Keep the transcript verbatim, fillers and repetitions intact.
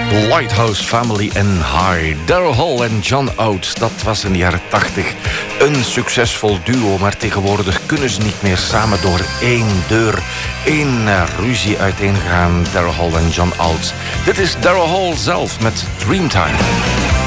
The Lighthouse Family in High. Daryl Hall en John Oates, dat was in de jaren tachtig een succesvol duo. Maar tegenwoordig kunnen ze niet meer samen door één deur, één uh, ruzie uiteengaan. Daryl Hall en John Oates. Dit is Daryl Hall zelf met Dreamtime.